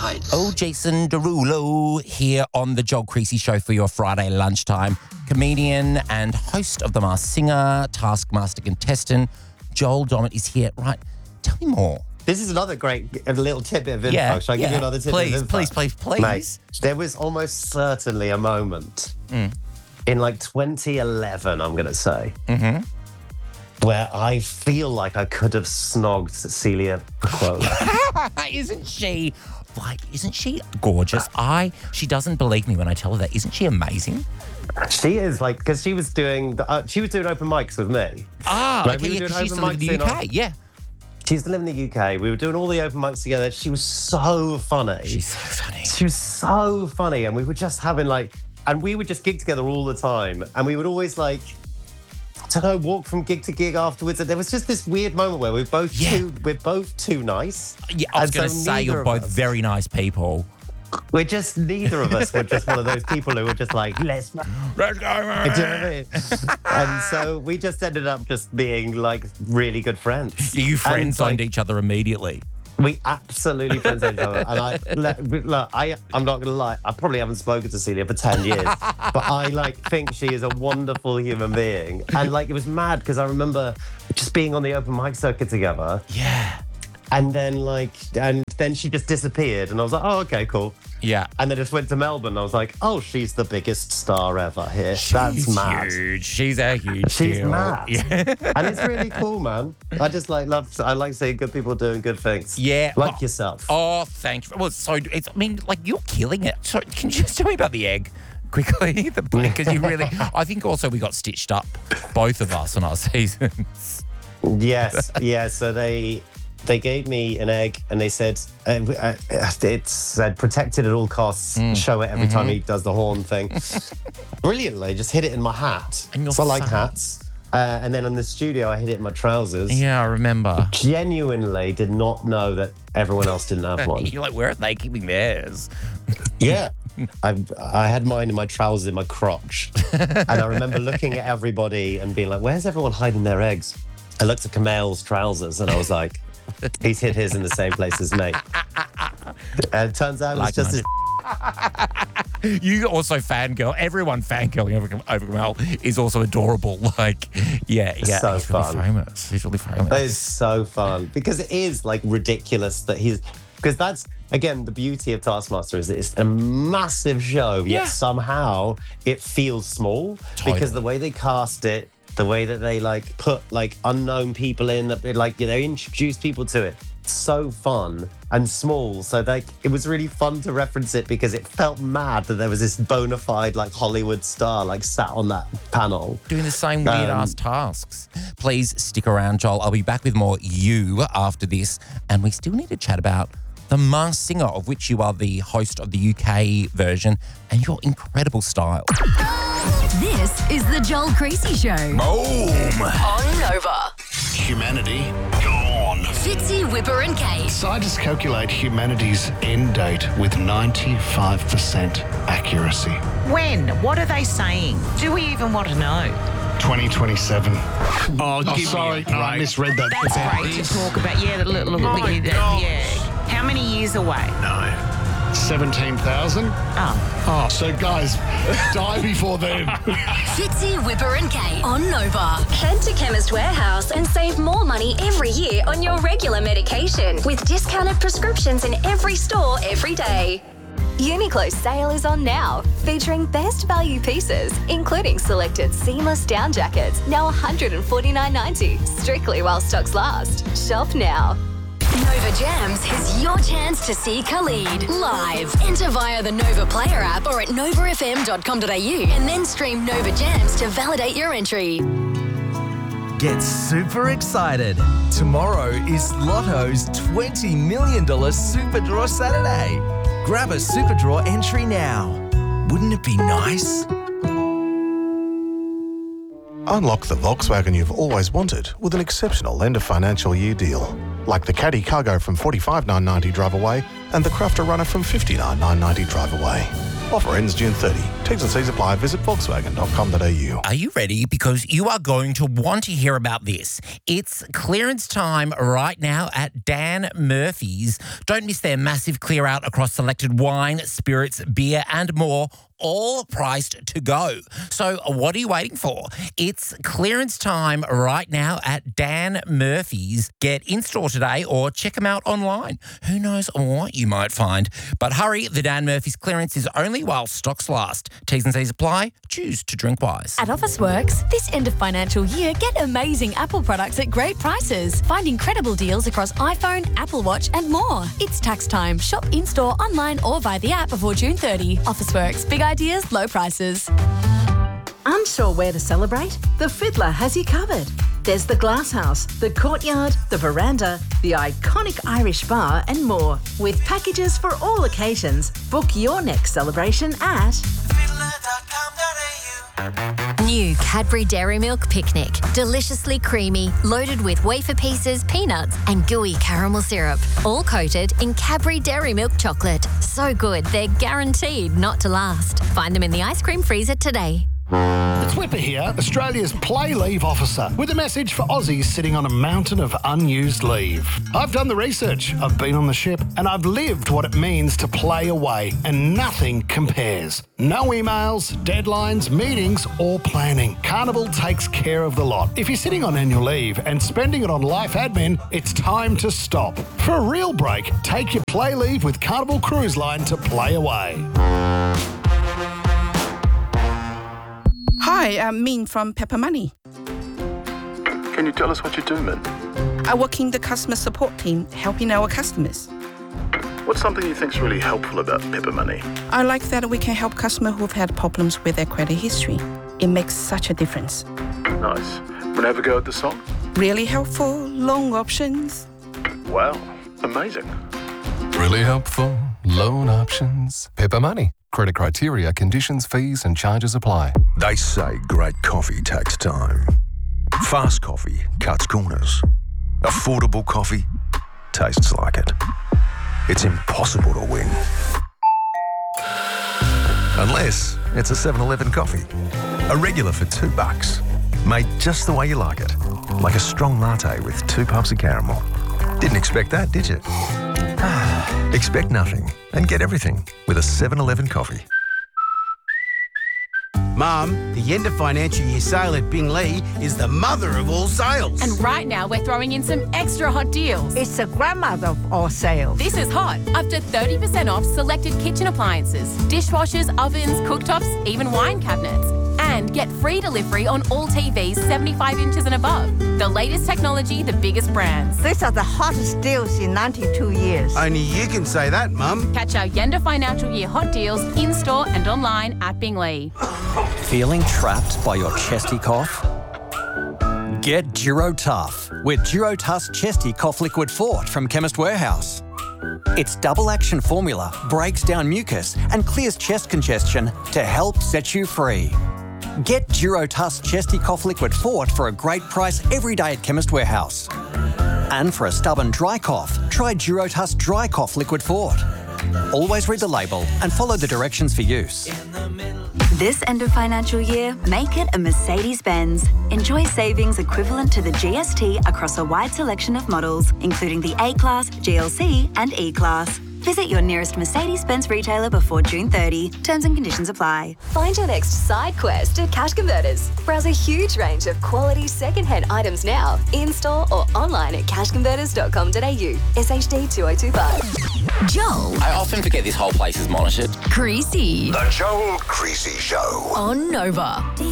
heights. Oh, Jason Derulo here on the Joel Creasy Show for your Friday lunchtime. Comedian and host of The Masked Singer, Taskmaster contestant, Joel Dommett is here. Right, tell me more. This is another great little tidbit of info. Shall I give you another tidbit of info? Please. Mate, there was almost certainly a moment in like 2011, I'm going to say, where I feel like I could have snogged Celia Pacquola. Isn't she gorgeous? She doesn't believe me when I tell her that. Isn't she amazing? She is, like, because she was doing open mics with me. Okay, she's still in the UK, yeah. She used to live in the UK. We were doing all the open mics together. She was so funny. She's so funny. She was so funny. And we were just having and we would just gig together all the time. And we would always walk from gig to gig afterwards. And there was just this weird moment where we're both too nice. Yeah, I was going to say you're both very nice people. We're just, neither of us were just one of those people who were just like, let's go, man. Do you know what I mean? And so we just ended up just being like really good friends. You friend-zoned each other immediately. We absolutely friend-zoned each other. And I'm not going to lie, I probably haven't spoken to Celia for 10 years, but I think she is a wonderful human being. And it was mad because I remember just being on the open mic circuit together. Yeah. And then she just disappeared, and I was like, "Oh, okay, cool." Yeah. And then I just went to Melbourne, and I was like, "Oh, she's the biggest star ever here. That's mad. Huge. She's a huge. She's deal. mad. Yeah. And it's really cool, man. I just I like seeing good people doing good things. Yeah. Like yourself. Oh, thank you. Well, you're killing it. So, can you just tell me about the egg? Quickly, because you really. I think also we got stitched up, both of us, on our seasons. Yes, yeah. So they gave me an egg and they said, it said protected at all costs, show it every time he does the horn thing. Brilliantly, just hid it in my hat. So I like hats. And then in the studio, I hid it in my trousers. Yeah, I remember. Genuinely did not know that everyone else didn't have one. You're like, where are they keeping theirs? Yeah. I had mine in my trousers in my crotch. And I remember looking at everybody and being like, where's everyone hiding their eggs? I looked at Kamel's trousers and I was like, he's hid his in the same place as me. And it turns out it's just as... You also fangirl. Everyone fangirling over Kamel is also adorable. He's so he's fun. Really famous. He's really famous. That is so fun because it is ridiculous that because that's, again, the beauty of Taskmaster is that it's a massive show, yet somehow it feels small because the way they cast it, the way that they put unknown people in, they introduce people to it. So fun and small. So it was really fun to reference it because it felt mad that there was this bona fide Hollywood star sat on that panel. Doing the same weird ass tasks. Please stick around, Joel. I'll be back with more you after this. And we still need to chat about The Masked Singer, of which you are the host of the UK version, and your incredible style. This is the Joel Creasy Show. Boom! On Nova. Humanity gone. Fitzy, Whipper and Kate. Scientists calculate humanity's end date with 95% accuracy. When? What are they saying? Do we even want to know? 2027. Sorry, no, I misread that. That's great to talk about. Yeah, yeah. How many years away? No. 17,000. Oh. So guys, die before then. Fitzy, Whipper and Kate on Nova. Head to Chemist Warehouse and save more money every year on your regular medication with discounted prescriptions in every store every day. Uniqlo's sale is on now, featuring best value pieces, including selected seamless down jackets, now $149.90, strictly while stocks last. Shop now. Nova Jams is your chance to see Khalid live. Enter via the Nova Player app or at novafm.com.au and then stream Nova Jams to validate your entry. Get super excited. Tomorrow is Lotto's $20 million Super Draw Saturday. Grab a Super Draw entry now. Wouldn't it be nice? Unlock the Volkswagen you've always wanted with an exceptional end of financial year deal. like the Caddy Cargo from $45,990 drive away and the Crafter Runner from $59,990 drive away. Offer ends June 30. T's and C's apply. Visit Volkswagen.com.au. Are you ready? Because you are going to want to hear about this. It's clearance time right now at Dan Murphy's. Don't miss their massive clear out across selected wine, spirits, beer and more, all priced to go. So what are you waiting for? It's clearance time right now at Dan Murphy's. Get in-store today or check them out online. Who knows what you might find. But hurry, the Dan Murphy's clearance is only while stocks last. T's and C's apply. Choose to drink wise. At Officeworks, this end of financial year, get amazing Apple products at great prices. Find incredible deals across iPhone, Apple Watch and more. It's tax time. Shop in-store, online or via the app before June 30. Officeworks. Big ideas, low prices. Unsure where to celebrate? The Fiddler has you covered. There's the Glass House, the Courtyard, the Veranda, the iconic Irish Bar and more. With packages for all occasions, book your next celebration at New Cadbury Dairy Milk Picnic. Deliciously creamy, loaded with wafer pieces, peanuts and gooey caramel syrup. All coated in Cadbury Dairy Milk chocolate. So good, they're guaranteed not to last. Find them in the ice cream freezer today. It's Whipper here, Australia's play leave officer, with a message for Aussies sitting on a mountain of unused leave. I've done the research, I've been on the ship, and I've lived what it means to play away, and nothing compares. No emails, deadlines, meetings, or planning. Carnival takes care of the lot. If you're sitting on annual leave and spending it on life admin, it's time to stop. For a real break, take your play leave with Carnival Cruise Line to play away. Hi, I'm Min from Pepper Money. Can you tell us what you do, Min? I work in the customer support team, helping our customers. What's something you think's really helpful about Pepper Money? I like that we can help customers who've had problems with their credit history. It makes such a difference. Nice. Wanna have a go at the song? Really helpful, long options. Wow, amazing. Really helpful, loan options. Pepper Money. Credit criteria, conditions, fees and charges apply. They say great coffee takes time. Fast coffee cuts corners. Affordable coffee tastes like it. It's impossible to win. Unless it's a 7-Eleven coffee. A regular for $2. Made just the way you like it. Like a strong latte with 2 puffs of caramel. Didn't expect that, did you? Expect nothing and get everything with a 7-Eleven coffee. Mum, the end of financial year sale at Binglee is the mother of all sales. And right now we're throwing in some extra hot deals. It's the grandmother of all sales. This is hot. Up to 30% off selected kitchen appliances, dishwashers, ovens, cooktops, even wine cabinets. And get free delivery on all TVs 75 inches and above. The latest technology, the biggest brands. These are the hottest deals in 92 years. Only you can say that, Mum. Catch our Yenda Financial Year hot deals in-store and online at Binglee. Feeling trapped by your chesty cough? Get Durotough with Durotuss Chesty Cough Liquid Fort from Chemist Warehouse. Its double-action formula breaks down mucus and clears chest congestion to help set you free. Get Durotuss Chesty Cough Liquid Fort for a great price every day at Chemist Warehouse. And for a stubborn dry cough, try Durotuss Dry Cough Liquid Fort. Always read the label and follow the directions for use. This end of financial year, make it a Mercedes-Benz. Enjoy savings equivalent to the GST across a wide selection of models, including the A-Class, GLC and E-Class. Visit your nearest Mercedes-Benz retailer before June 30. Terms and conditions apply. Find your next side quest at Cash Converters. Browse a huge range of quality second-hand items now, in-store or online at cashconverters.com.au. SHD 2025. Joel. I often forget this whole place is monitored. Creasy. The Joel Creasy Show. On Nova.